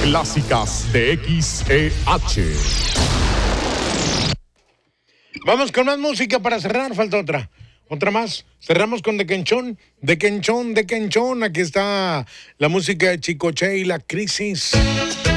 clásicas de XEH. Vamos con más música para cerrar, falta otra. Otra más. Cerramos con De Quenchón. De Quenchón, De Quenchón. Aquí está la música de Chicoche y La Crisis.